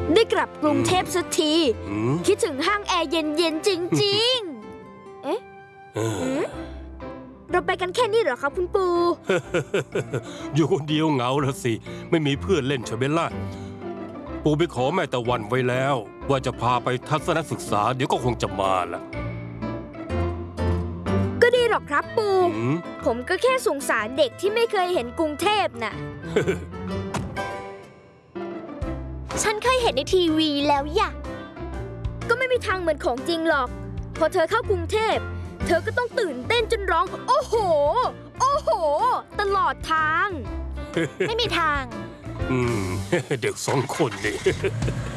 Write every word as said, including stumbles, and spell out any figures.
ได้กลับกรุงเทพสักทีคิดถึงห้างแอร์เย็นๆจริงๆเอ๊ะเราไปกันแค่นี้เหรอครับคุณปูอยู่คนเดียวเหงาละสิไม่มีเพื่อนเล่นใช่ไหมล่ะปูไปขอแม่ตะวันไว้แล้วว่าจะพาไปทัศนศึกษาเดี๋ยวก็คงจะมาละก็ดีหรอกครับปูผมก็แค่สงสารเด็กที่ไม่เคยเห็นกรุงเทพน่ะฉันเคยเห็นในทีวีแล้วอย่าก็ไม่มีทางเหมือนของจริงหรอกพอเธอเข้ากรุงเทพเธอก็ต้องตื่นเต้นจนร้องโอ้โหโอ้โหตลอดทางไม่มีทางอืมเด็กสองคนนี่